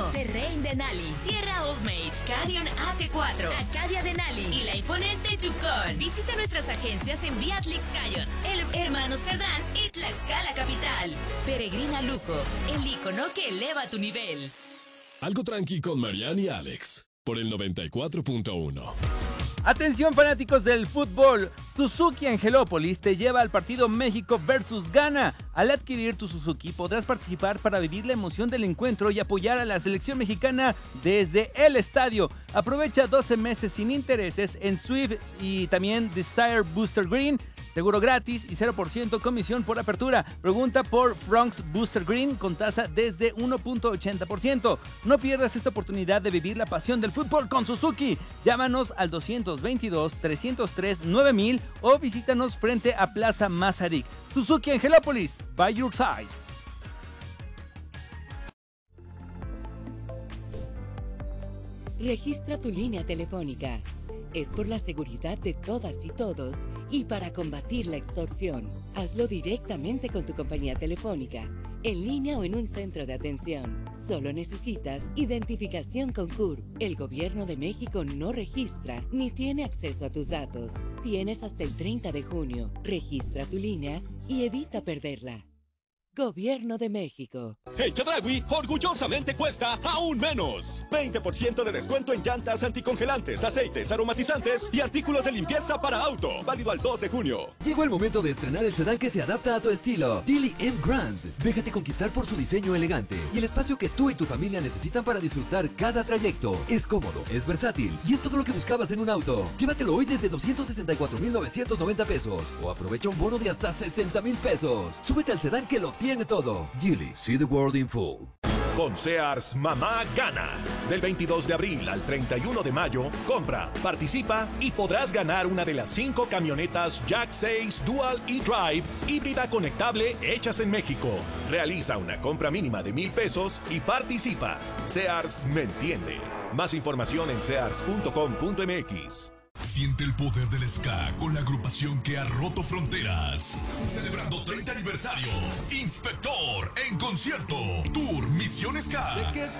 Terrain Denali, Sierra Old Mage, Canyon AT4, Acadia Denali y la imponente Yukon. Visita nuestras agencias en Beatrix Cayot, El Hermano Cerdán y Tlaxcala Capital. Peregrina Lujo, el ícono que eleva tu nivel. Algo tranqui con Marianne y Alex, por el 94.1. Atención fanáticos del fútbol, Suzuki Angelópolis te lleva al partido México versus Ghana. Al adquirir tu Suzuki podrás participar para vivir la emoción del encuentro y apoyar a la selección mexicana desde el estadio. Aprovecha 12 meses sin intereses en Swift y también Desire Booster Green. Seguro gratis y 0% comisión por apertura. Pregunta por Bronx Booster Green con tasa desde 1.80%. No pierdas esta oportunidad de vivir la pasión del fútbol con Suzuki. Llámanos al 222-303-9000 o visítanos frente a Plaza Mazarik. Suzuki Angelópolis, by your side. Registra tu línea telefónica. Es por la seguridad de todas y todos y para combatir la extorsión. Hazlo directamente con tu compañía telefónica, en línea o en un centro de atención. Solo necesitas identificación con CURP. El Gobierno de México no registra ni tiene acceso a tus datos. Tienes hasta el 30 de junio. Registra tu línea y evita perderla. Gobierno de México. En Chedraui, orgullosamente cuesta aún menos. 20% de descuento en llantas anticongelantes, aceites, aromatizantes y artículos de limpieza para auto. Válido al 2 de junio. Llegó el momento de estrenar el sedán que se adapta a tu estilo. Geely M Grand. Déjate conquistar por su diseño elegante y el espacio que tú y tu familia necesitan para disfrutar cada trayecto. Es cómodo, es versátil y es todo lo que buscabas en un auto. Llévatelo hoy desde 264,990 pesos o aprovecha un bono de hasta 60,000 pesos. Súbete al sedán que lo tiene todo. Geely, see the world in full. Con Sears, mamá gana. Del 22 de abril al 31 de mayo, compra, participa y podrás ganar una de las 5 camionetas Jack 6 Dual e-Drive híbrida conectable hechas en México. Realiza una compra mínima de 1,000 pesos y participa. Sears me entiende. Más información en sears.com.mx. Siente el poder del ska con la agrupación que ha roto fronteras. Celebrando 30 aniversario. Inspector en concierto. Tour Misión Ska.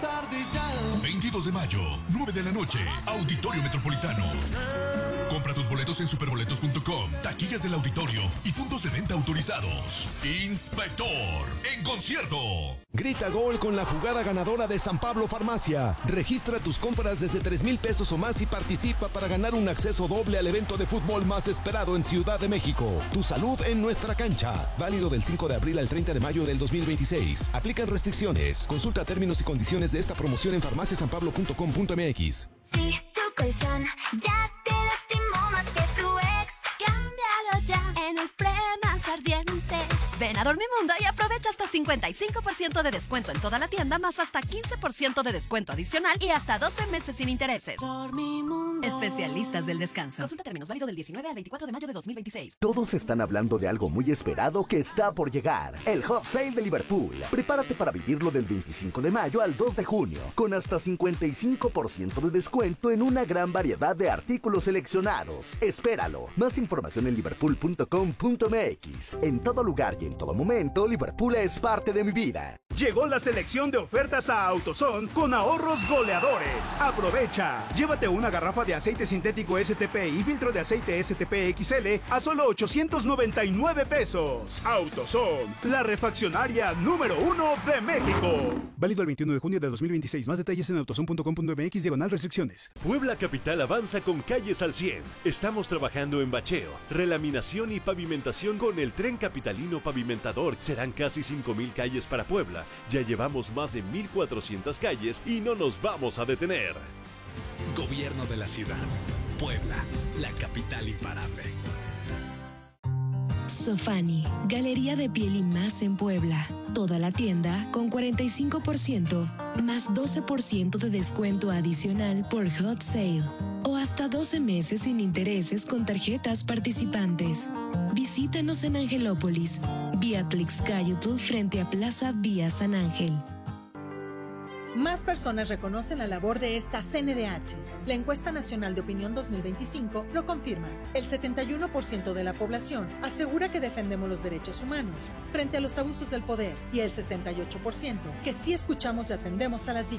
22 de mayo, 9 de la noche. Auditorio Metropolitano. Compra tus boletos en superboletos.com, taquillas del auditorio y puntos de venta autorizados. Inspector en concierto. Grita gol con la jugada ganadora de San Pablo Farmacia. Registra tus compras desde 3,000 pesos o más y participa para ganar un acceso doble al evento de fútbol más esperado en Ciudad de México. Tu salud en nuestra cancha. Válido del 5 de abril al 30 de mayo del 2026. Aplican restricciones. Consulta términos y condiciones de esta promoción en farmaciasanpablo.com.mx. Si tu colchón ya te lastimó más que tu ex, cámbialo ya en el pre-más ardiente. Ven a Dormimundo y aprovecha hasta 55% de descuento en toda la tienda, más hasta 15% de descuento adicional y hasta 12 meses sin intereses. Dormimundo. Especialistas del descanso. Consulta términos, válido del 19 al 24 de mayo de 2026. Todos están hablando de algo muy esperado que está por llegar. El Hot Sale de Liverpool. Prepárate para vivirlo del 25 de mayo al 2 de junio, con hasta 55% de descuento en una gran variedad de artículos seleccionados. Espéralo. Más información en liverpool.com.mx. En todo lugar y en todo momento, Liverpool es parte de mi vida. Llegó la selección de ofertas a AutoZone con ahorros goleadores. Aprovecha. Llévate una garrafa de aceite sintético STP y filtro de aceite STP XL a solo 899 pesos. AutoZone, la refaccionaria número 1 de México. Válido el 21 de junio de 2026. Más detalles en autozone.com.mx/restricciones. Puebla Capital avanza con calles al 100. Estamos trabajando en bacheo, relaminación y pavimentación con el Tren Capitalino Pavimentador. Serán casi 5,000 calles para Puebla. Ya llevamos más de 1,400 calles y no nos vamos a detener. Gobierno de la ciudad. Puebla, la capital imparable. Sofani, galería de piel y más en Puebla. Toda la tienda con 45% más 12% de descuento adicional por Hot Sale o hasta 12 meses sin intereses con tarjetas participantes. Visítanos en Angelópolis, vía Tlaxcala frente a Plaza Vía San Ángel. Más personas reconocen la labor de esta CNDH. La encuesta nacional de opinión 2025 lo confirma. El 71% de la población asegura que defendemos los derechos humanos frente a los abusos del poder y el 68% que sí escuchamos y atendemos a las víctimas.